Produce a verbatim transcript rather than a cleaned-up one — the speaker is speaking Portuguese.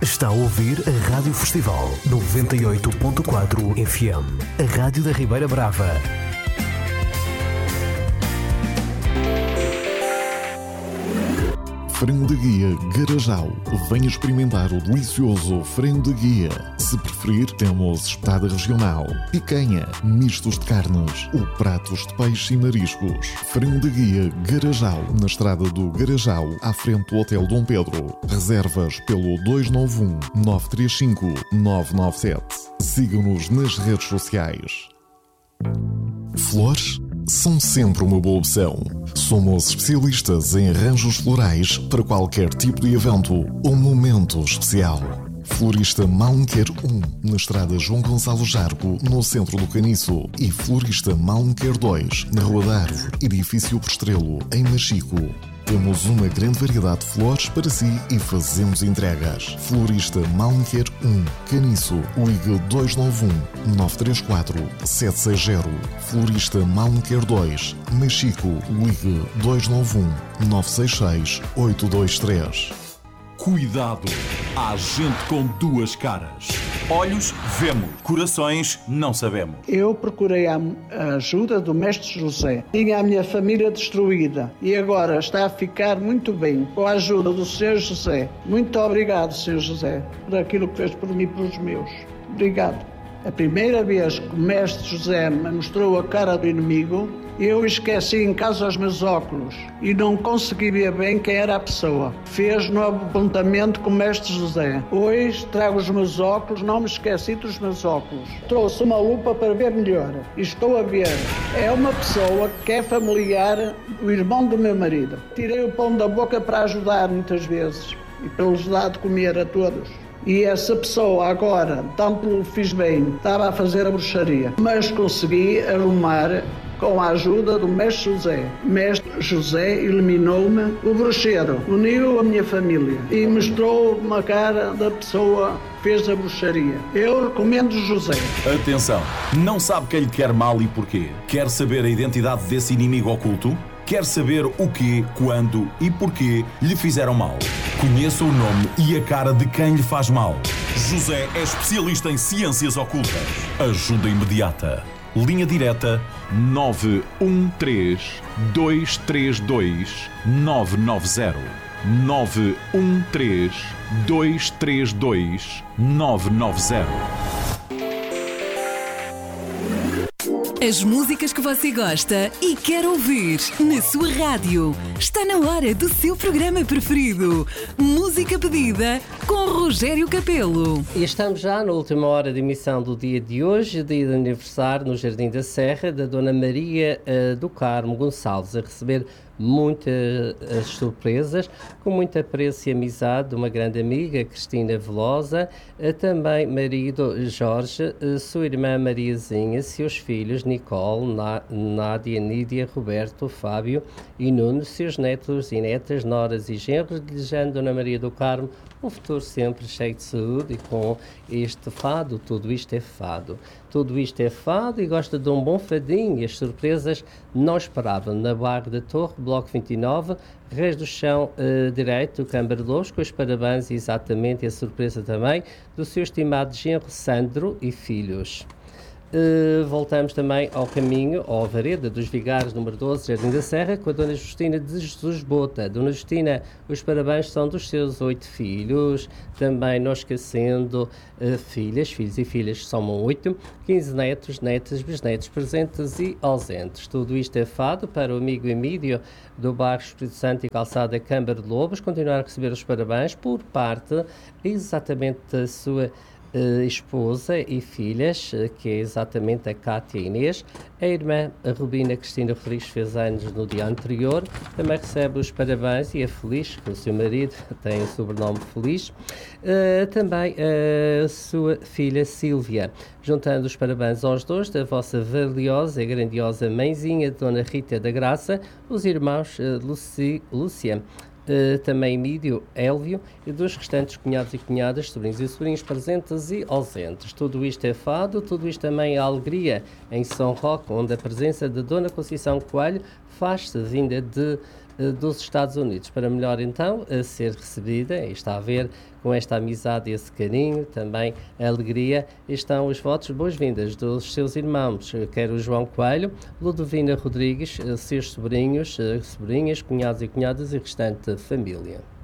Está a ouvir a Rádio Festival noventa e oito ponto quatro F M, a rádio da Ribeira Brava. Frango de guia Garajal. Venha experimentar o delicioso frango de guia. Se preferir, temos espetada regional, picanha, mistos de carnes ou pratos de peixe e mariscos. Frango de guia Garajal, na estrada do Garajal, à frente do Hotel Dom Pedro. Reservas pelo dois nove um, nove três cinco, nove nove sete. Siga-nos nas redes sociais. Flores são sempre uma boa opção. Somos especialistas em arranjos florais para qualquer tipo de evento ou momento especial. Florista Malmequer um, na estrada João Gonçalo Jargo, no centro do Caniço. E Florista Malmequer dois, na Rua da Árvore, edifício Postrelo, em Machico. Temos uma grande variedade de flores para si e fazemos entregas. Florista Malmequer um, Caniço, ligue dois nove um, nove três quatro, sete seis zero. Florista Malmequer dois, Machico, ligue dois nove um, nove seis seis, oito dois três. Cuidado! Há gente com duas caras. Olhos, vemos. Corações, não sabemos. Eu procurei a ajuda do Mestre José. Tinha a minha família destruída e agora está a ficar muito bem com a ajuda do senhor José. Muito obrigado, senhor José, por aquilo que fez por mim e pelos meus. Obrigado. A primeira vez que o Mestre José me mostrou a cara do inimigo, eu esqueci em casa os meus óculos e não consegui ver bem quem era a pessoa. Fez novo apontamento com o Mestre José. Hoje trago os meus óculos, não me esqueci dos meus óculos. Trouxe uma lupa para ver melhor e estou a ver. É uma pessoa que é familiar do irmão do meu marido. Tirei o pão da boca para ajudar muitas vezes e para lhes dar de comer a todos. E essa pessoa agora, tanto lhe fiz bem, estava a fazer a bruxaria, mas consegui arrumar com a ajuda do Mestre José. Mestre José eliminou-me o bruxeiro, uniu a minha família e mostrou uma cara da pessoa que fez a bruxaria. Eu recomendo José. Atenção, não sabe quem lhe quer mal e porquê? Quer saber a identidade desse inimigo oculto? Quer saber o quê, quando e porquê lhe fizeram mal? Conheça o nome e a cara de quem lhe faz mal. José é especialista em ciências ocultas. Ajuda imediata. Linha direta nove um três, dois três dois, nove nove zero. nove um três, dois três dois, nove nove zero. As músicas que você gosta e quer ouvir na sua rádio. Está na hora do seu programa preferido. Música pedida com Rogério Capelo. E estamos já na última hora de emissão do dia de hoje, dia de aniversário no Jardim da Serra, da Dona Maria uh, do Carmo Gonçalves, a receber muitas surpresas, com muito apreço e amizade de uma grande amiga, Cristina Velosa, também marido Jorge, sua irmã Mariazinha, seus filhos Nicole, Nádia, Nídia, Roberto, Fábio e Nuno, seus netos e netas, noras e genros, desejando Dona Maria do Carmo um futuro sempre cheio de saúde e com este fado. Tudo isto é fado. Tudo isto é fado e gosta de um bom fadinho. E as surpresas não esperavam. Na Barra da Torre, Bloco vinte e nove, Reis do Chão uh, Direito, Câmara de Louros, com os parabéns exatamente e a surpresa também do seu estimado genro Sandro e filhos. Uh, voltamos também ao caminho, ao Vareda dos Vigários, número doze, Jardim da Serra, com a Dona Justina de Jesus Bota. Dona Justina, os parabéns são dos seus oito filhos, também não esquecendo uh, filhas, filhos e filhas, somam oito, quinze netos, netas, bisnetos, presentes e ausentes. Tudo isto é fado para o amigo Emílio do bairro Espírito Santo e Calçada Câmara de Lobos, continuar a receber os parabéns por parte exatamente da sua Uh, esposa e filhas, uh, que é exatamente a Cátia e Inês. A irmã, a Rubina Cristina Feliz, fez anos no dia anterior, também recebe os parabéns e é feliz, que o seu marido tem o sobrenome Feliz. Uh, também a sua filha Sílvia, juntando os parabéns aos dois da vossa valiosa e grandiosa mãezinha, Dona Rita da Graça, os irmãos uh, Luci, Lúcia, Uh, também Emílio, Élvio e dos restantes cunhados e cunhadas, sobrinhos e sobrinhos presentes e ausentes. Tudo isto é fado, tudo isto também é alegria em São Roque, onde a presença de Dona Conceição Coelho faz-se vinda de dos Estados Unidos, para melhor então a ser recebida, e está a ver com esta amizade e esse carinho, também a alegria, estão os votos de boas-vindas dos seus irmãos, quer o João Coelho, Ludovina Rodrigues, seus sobrinhos, sobrinhas, cunhados e cunhadas e restante família.